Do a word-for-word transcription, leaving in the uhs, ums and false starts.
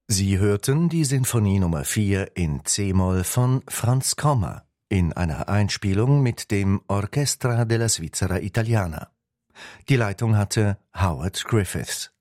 Sie hörten die Sinfonie Nummer vier in C-Moll von Franz Krommer in einer Einspielung mit dem Orchestra della Svizzera Italiana. Die Leitung hatte Howard Griffiths.